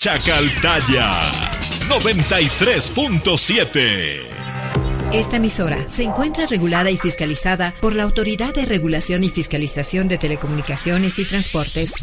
Chacaltaya 93.7. Esta emisora se encuentra regulada y fiscalizada por la Autoridad de Regulación y Fiscalización de Telecomunicaciones y Transportes.